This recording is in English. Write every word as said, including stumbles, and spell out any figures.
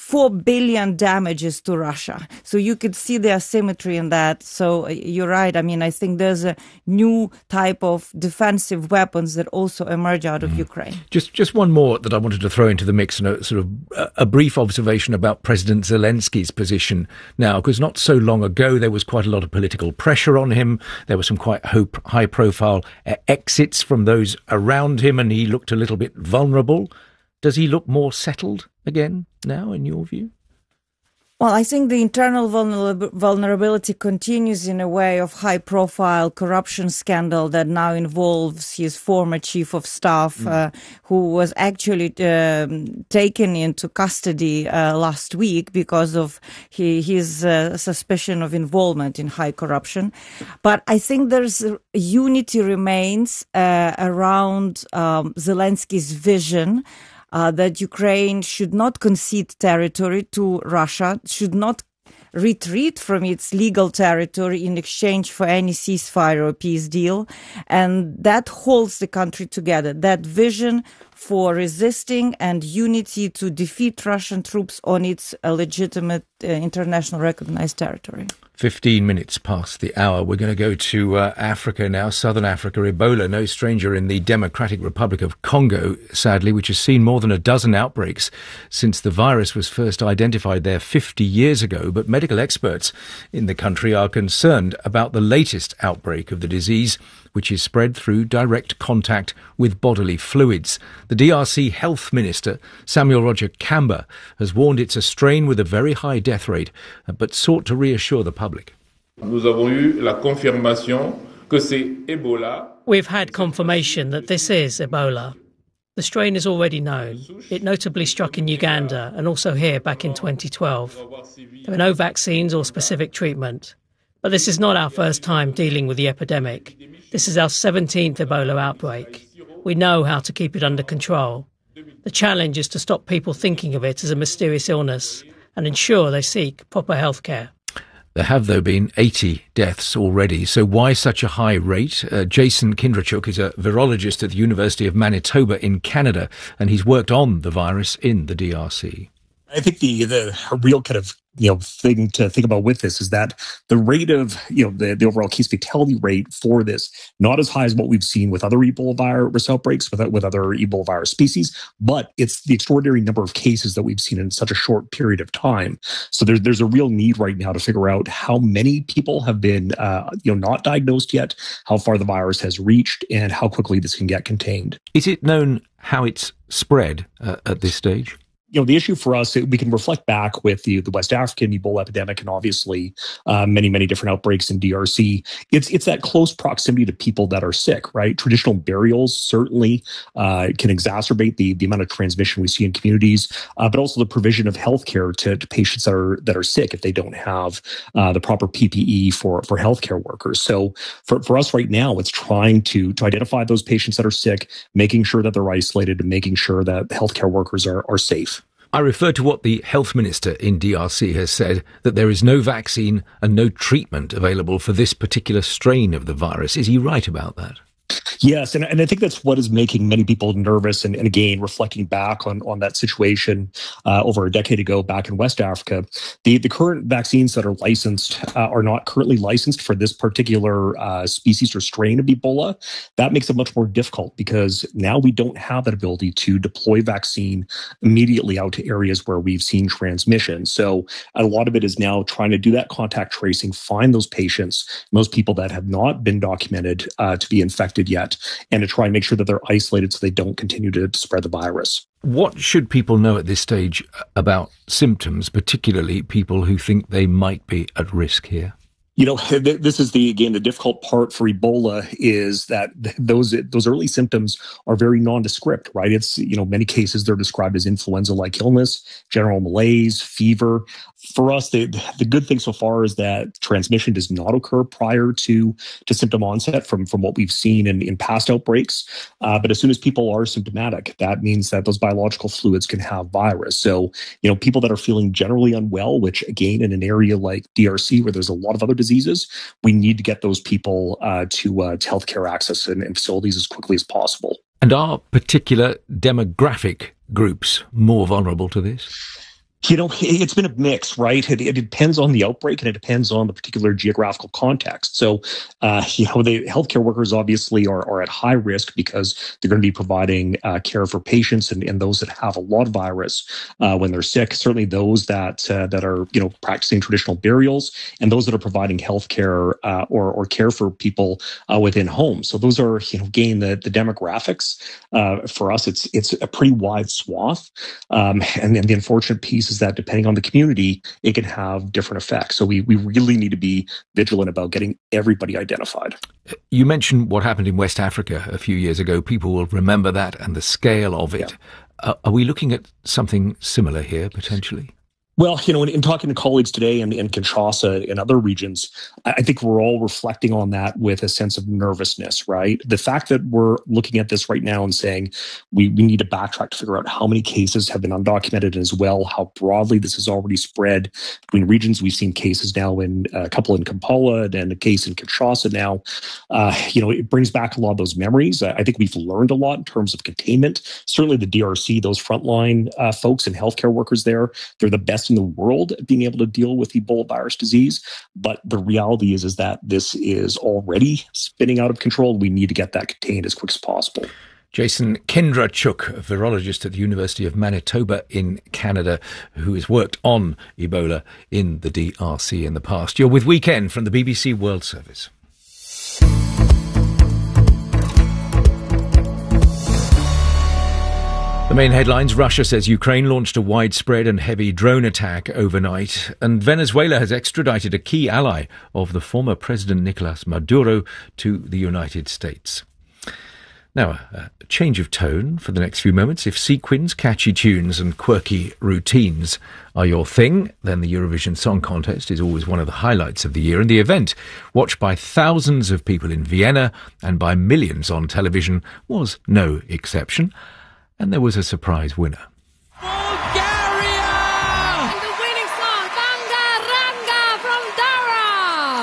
four billion damages to Russia. So you could see the asymmetry in that. So you're right. I mean, I think there's a new type of defensive weapons that also emerge out of mm. Ukraine. Just just one more that I wanted to throw into the mix, and a sort of a, a brief observation about President Zelensky's position now, because not so long ago there was quite a lot of political pressure on him. There were some quite high-profile uh, exits from those around him, and he looked a little bit vulnerable. Does he look more settled again now, in your view? Well, I think the internal vulnerab- vulnerability continues in a way of high-profile corruption scandal that now involves his former chief of staff, mm. uh, who was actually um, taken into custody uh, last week because of he, his uh, suspicion of involvement in high corruption. But I think there's unity remains uh, around um, Zelensky's vision Uh, that Ukraine should not concede territory to Russia, should not retreat from its legal territory in exchange for any ceasefire or peace deal. And that holds the country together. That vision for resisting and unity to defeat Russian troops on its uh, legitimate uh, international recognized territory. fifteen minutes past the hour. We're going to go to uh, Africa now, southern Africa. Ebola, no stranger in the Democratic Republic of Congo, sadly, which has seen more than a dozen outbreaks since the virus was first identified there fifty years ago. But medical experts in the country are concerned about the latest outbreak of the disease, which is spread through direct contact with bodily fluids. The D R C Health Minister, Samuel Roger Kamba, has warned it's a strain with a very high death rate, but sought to reassure the public. Nous avons eu la confirmation que c'est Ebola. We've had confirmation that this is Ebola. The strain is already known. It notably struck in Uganda and also here back in twenty twelve. There are no vaccines or specific treatment. But this is not our first time dealing with the epidemic. This is our seventeenth Ebola outbreak. We know how to keep it under control. The challenge is to stop people thinking of it as a mysterious illness and ensure they seek proper health care. There have, though, been eighty deaths already. So why such a high rate? Uh, Jason Kindrachuk is a virologist at the University of Manitoba in Canada, and he's worked on the virus in the D R C. I think the the real kind of you know thing to think about with this is that the rate of you know the, the overall case fatality rate for this not as high as what we've seen with other Ebola virus outbreaks with with other Ebola virus species, but it's the extraordinary number of cases that we've seen in such a short period of time. So there's there's a real need right now to figure out how many people have been uh, you know not diagnosed yet, how far the virus has reached, and how quickly this can get contained. Is it known how it's spread uh, at this stage? You know, the issue for us, we can reflect back with the, the West African Ebola epidemic and obviously uh, many, many different outbreaks in D R C. It's it's that close proximity to people that are sick, right? Traditional burials certainly uh, can exacerbate the, the amount of transmission we see in communities, uh, but also the provision of healthcare to, to patients that are that are sick if they don't have uh, the proper P P E for, for healthcare workers. So for, for us right now, it's trying to, to identify those patients that are sick, making sure that they're isolated, and making sure that healthcare workers are, are safe. I refer to what the health minister in D R C has said, that there is no vaccine and no treatment available for this particular strain of the virus. Is he right about that? Yes, and, and I think that's what is making many people nervous. And, and again, reflecting back on, on that situation uh, over a decade ago back in West Africa, the, the current vaccines that are licensed uh, are not currently licensed for this particular uh, species or strain of Ebola. That makes it much more difficult because now we don't have that ability to deploy vaccine immediately out to areas where we've seen transmission. So a lot of it is now trying to do that contact tracing, find those patients, those people that have not been documented uh, to be infected yet, and to try and make sure that they're isolated so they don't continue to spread the virus. What should people know at this stage about symptoms, particularly people who think they might be at risk here? You know, this is the, again, the difficult part for Ebola is that those those early symptoms are very nondescript, right? It's, you know, many cases they're described as influenza-like illness, general malaise, fever. For us, the the good thing so far is that transmission does not occur prior to, to symptom onset from, from what we've seen in, in past outbreaks. Uh, but as soon as people are symptomatic, that means that those biological fluids can have virus. So, you know, people that are feeling generally unwell, which again, in an area like D R C where there's a lot of other diseases, we need to get those people uh, to, uh, to healthcare access and, and facilities as quickly as possible. And are particular demographic groups more vulnerable to this? You know, it's been a mix, right? It, it depends on the outbreak and it depends on the particular geographical context. So, uh, you know, the healthcare workers obviously are, are at high risk because they're going to be providing uh, care for patients and, and those that have a lot of virus uh, when they're sick. Certainly those that uh, that are, you know, practicing traditional burials and those that are providing healthcare uh, or or care for people uh, within homes. So those are, you know, again, the the demographics uh, for us. It's it's a pretty wide swath, um, and then the unfortunate piece is that depending on the community, it can have different effects. So we, we really need to be vigilant about getting everybody identified. You mentioned what happened in West Africa a few years ago. People will remember that and the scale of it. Yeah. Uh, are we looking at something similar here, potentially? Well, you know, in, in talking to colleagues today in, in Kinshasa and other regions, I think we're all reflecting on that with a sense of nervousness, right? The fact that we're looking at this right now and saying we, we need to backtrack to figure out how many cases have been undocumented as well, how broadly this has already spread between regions. We've seen cases now in uh, a couple in Kampala and a case in Kinshasa now. Uh, you know, it brings back a lot of those memories. I think we've learned a lot in terms of containment. Certainly the D R C, those frontline uh, folks and healthcare workers there, they're the best in the world at being able to deal with Ebola virus disease. But the reality is, is that this is already spinning out of control. We need to get that contained as quick as possible. Jason Kindrachuk, a virologist at the University of Manitoba in Canada, who has worked on Ebola in the D R C in the past. You're with Weekend from the B B C World Service. The main headlines: Russia says Ukraine launched a widespread and heavy drone attack overnight, and Venezuela has extradited a key ally of the former President Nicolas Maduro to the United States. Now, a change of tone for the next few moments. If sequins, catchy tunes and quirky routines are your thing, then the Eurovision Song Contest is always one of the highlights of the year, and the event, watched by thousands of people in Vienna and by millions on television, was no exception. And there was a surprise winner.